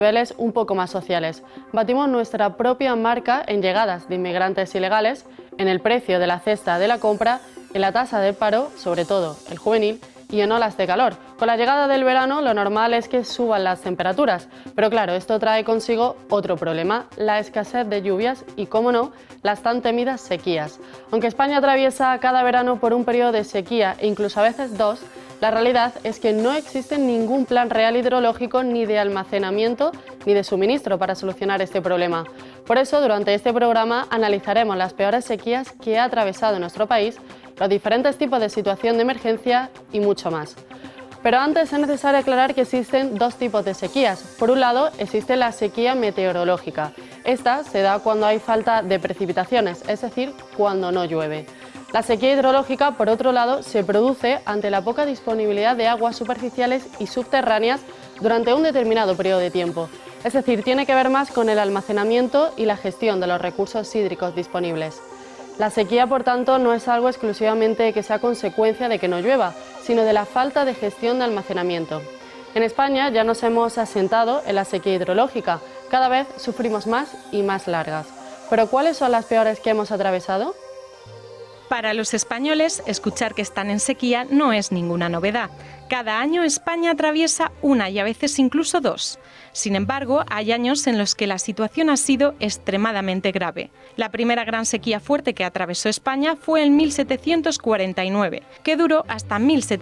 niveles un poco más sociales. Batimos nuestra propia marca en llegadas de inmigrantes ilegales, en el precio de la cesta de la compra, en la tasa de paro, sobre todo el juvenil, y en olas de calor. Con la llegada del verano lo normal es que suban las temperaturas, pero claro, esto trae consigo otro problema, la escasez de lluvias y, cómo no, las tan temidas sequías. Aunque España atraviesa cada verano por un periodo de sequía e incluso a veces dos, la realidad es que no existe ningún plan real hidrológico ni de almacenamiento ni de suministro para solucionar este problema. Por eso, durante este programa analizaremos las peores sequías que ha atravesado nuestro país, los diferentes tipos de situación de emergencia y mucho más. Pero antes es necesario aclarar que existen dos tipos de sequías. Por un lado, existe la sequía meteorológica. Esta se da cuando hay falta de precipitaciones, es decir, cuando no llueve. La sequía hidrológica, por otro lado, se produce ante la poca disponibilidad de aguas superficiales y subterráneas durante un determinado periodo de tiempo. Es decir, tiene que ver más con el almacenamiento y la gestión de los recursos hídricos disponibles. La sequía, por tanto, no es algo exclusivamente que sea consecuencia de que no llueva, sino de la falta de gestión de almacenamiento. En España ya nos hemos asentado en la sequía hidrológica. Cada vez sufrimos más y más largas. ¿Pero cuáles son las peores que hemos atravesado? Para los españoles, escuchar que están en sequía no es ninguna novedad. Cada año España atraviesa una y a veces incluso dos. Sin embargo, hay años en los que la situación ha sido extremadamente grave. La primera gran sequía fuerte que atravesó España fue en 1749, que duró hasta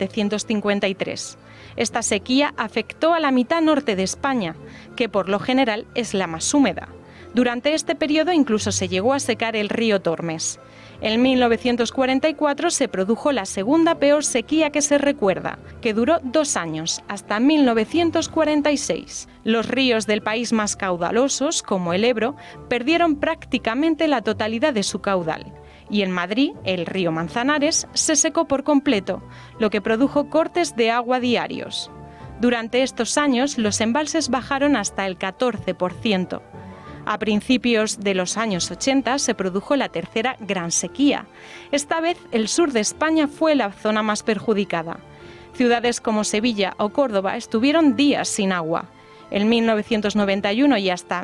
1753. Esta sequía afectó a la mitad norte de España, que por lo general es la más húmeda. Durante este periodo incluso se llegó a secar el río Tormes. En 1944 se produjo la segunda peor sequía que se recuerda, que duró 2 años, hasta 1946. Los ríos del país más caudalosos, como el Ebro, perdieron prácticamente la totalidad de su caudal. Y en Madrid, el río Manzanares se secó por completo, lo que produjo cortes de agua diarios. Durante estos años, los embalses bajaron hasta el 14%. A principios de los años 80 se produjo la tercera gran sequía. Esta vez el sur de España fue la zona más perjudicada. Ciudades como Sevilla o Córdoba estuvieron días sin agua. En 1991 y hasta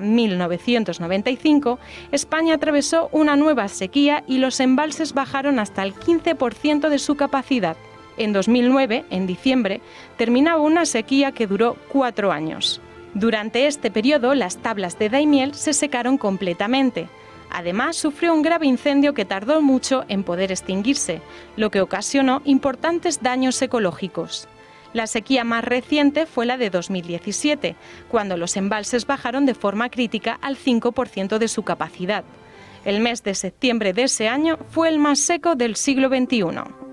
1995, España atravesó una nueva sequía y los embalses bajaron hasta el 15% de su capacidad. En 2009, en diciembre, terminaba una sequía que duró 4 años. Durante este periodo, las tablas de Daimiel se secaron completamente. Además, sufrió un grave incendio que tardó mucho en poder extinguirse, lo que ocasionó importantes daños ecológicos. La sequía más reciente fue la de 2017, cuando los embalses bajaron de forma crítica al 5% de su capacidad. El mes de septiembre de ese año fue el más seco del siglo XXI.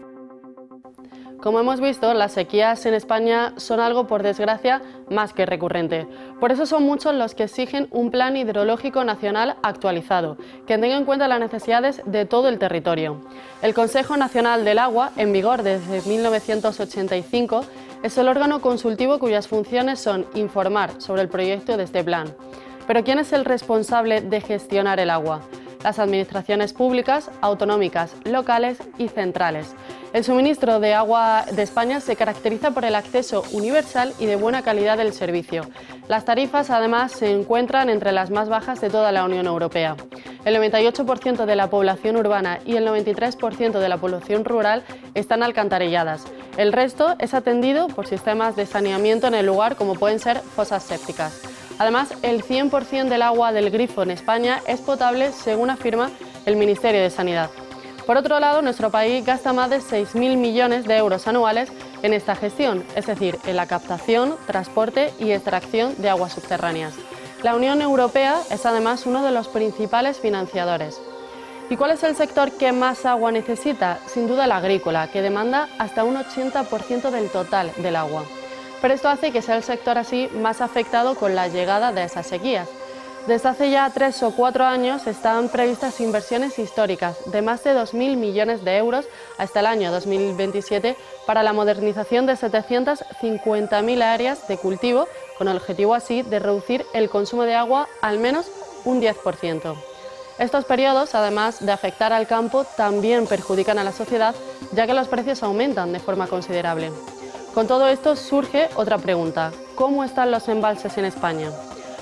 Como hemos visto, las sequías en España son algo, por desgracia, más que recurrente. Por eso son muchos los que exigen un plan hidrológico nacional actualizado, que tenga en cuenta las necesidades de todo el territorio. El Consejo Nacional del Agua, en vigor desde 1985, es el órgano consultivo cuyas funciones son informar sobre el proyecto de este plan. Pero ¿quién es el responsable de gestionar el agua? Las administraciones públicas, autonómicas, locales y centrales. El suministro de agua de España se caracteriza por el acceso universal y de buena calidad del servicio. Las tarifas, además, se encuentran entre las más bajas de toda la Unión Europea. El 98% de la población urbana y el 93% de la población rural están alcantarilladas. El resto es atendido por sistemas de saneamiento en el lugar, como pueden ser fosas sépticas. Además, el 100% del agua del grifo en España es potable, según afirma el Ministerio de Sanidad. Por otro lado, nuestro país gasta más de 6.000 millones de euros anuales en esta gestión, es decir, en la captación, transporte y extracción de aguas subterráneas. La Unión Europea es además uno de los principales financiadores. ¿Y cuál es el sector que más agua necesita? Sin duda el agrícola, que demanda hasta un 80% del total del agua. Pero esto hace que sea el sector así más afectado con la llegada de esas sequías. Desde hace ya 3 o 4 años están previstas inversiones históricas de más de 2.000 millones de euros hasta el año 2027 para la modernización de 750.000 áreas de cultivo, con el objetivo así de reducir el consumo de agua al menos un 10%. Estos periodos, además de afectar al campo, también perjudican a la sociedad, ya que los precios aumentan de forma considerable. Con todo esto surge otra pregunta: ¿cómo están los embalses en España?